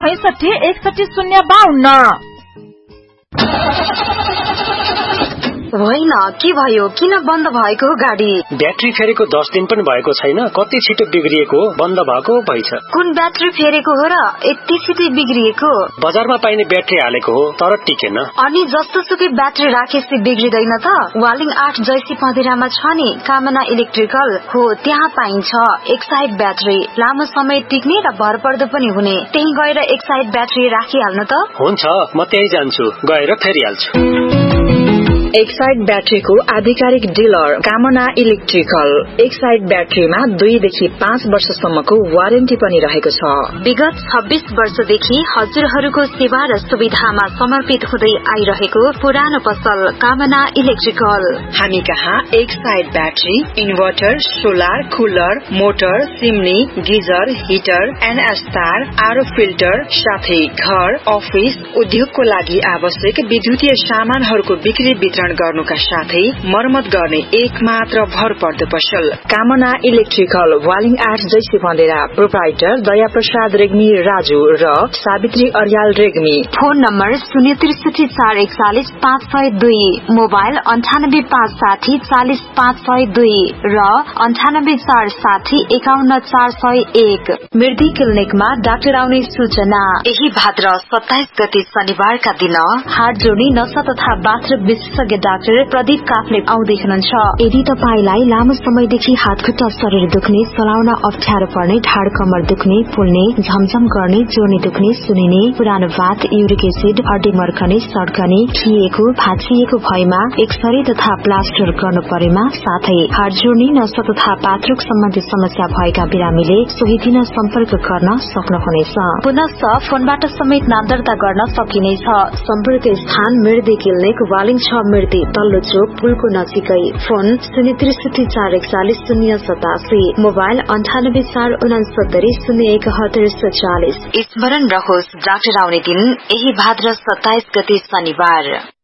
65616052। होइन के भयो, किन बन्द भएको हो गाडी? ब्याट्री फेरेको 10 दिन पनि भएको छैन, कति छिटो बिग्रिएको, बन्द भएको भइछ। कुन ब्याट्री फेरेको हो र यति छिटो बिग्रिएको? बजारमा पाइने ब्याट्री हालेको हो तर टिकेन। अनि जस्तो सुकै ब्याट्री राखेपछि बिग्रिदैन त? वालिङ 8 जैसी पँधेरामा छ नि कामना इलेक्ट्रिकल हो, त्यहाँ पाइन्छ एक साइड ब्याट्री, लामो समय टिक्ने र भरपर्दो पनि हुने। त्यही गएर एक साइड ब्याट्री राखिहाल्नु त। हुन्छ, म त्यही जान्छु, गएर फेरिहाल्छु। एक साइड ब्याट्रीको आधिकारिक डिलर कामना इलेक्ट्रिकल। एक साइड ब्याट्रीमा 2 देखि 5 वर्षसम्मको वारेन्टी पनि रहेको छ। विगत 26 वर्षदेखि हजुरहरूको सेवा र सुविधामा समर्पित हुँदै आइरहेको पुरानो पसल कामना इलेक्ट्रिकल। हामी कहाँ एक side battery, inverter, solar, cooler, motor, chimney, geyser, heater, NS तार, आरओ फिल्टर साथै घर, अफिस, उद्योगको लागि आवश्यक विद्युतीय सामानहरूको बिक्री वितरण गर्नुका साथै मर्मत गर्ने एक मात्र भरपर्दो पसल कामना इलेक्ट्रिकल। वालिङ 8 जैसी पँधेरा। प्रोप्राइटर दया प्रसाद रेग्मी राजु र Savitri Aryal Regmi. Phone number 063414502, mobile 9856040502 र 9846051401। मृदी क्लिनिकमा डाक्टर आउने सूचना। यही भाद्र 27 गते शनिबारका दिन हाड जोड्ने नसा तथा बाथरुम विशेषज्ञ डाक्टर प्रदीप काफले आउँदै हुनुहुन्छ। यदि तपाईलाई लामो समयदेखि हात खुट्टा शरीर दुख्ने, चलाउन अप्ठ्यारो पर्ने, ढाड कमर दुख्ने, फुल्ने, झमझम गर्ने, जोर्नी दुख्ने, सुनिने, पुरानो बात, युरिक एसिड, हड्डी मर्कने, सड्कने, खिएको, भाँचिएको भएमा एक्सरे तथा प्लास्टर गर्नु परेमा, साथै हाड जोड्ने, नसा तथा पात्रक सम्बन्धी समस्या भएका बिरामीले सोही दिन सम्पर्क गर्न सक्नुहुनेछ। पुनश्च फोनबाट समेत नाम दर्ता गर्न सकिनेछ। सम्पर्क स्थान मृदी क्लिनिक, वालिङ 6 मृदी तल्लो चोक, पुलको नजिकै। Phone 063414087, mobile 9846907140। स्मरण रहोस्, डाक्टर आउने दिन यही भाद्र 27 गते शनिबार।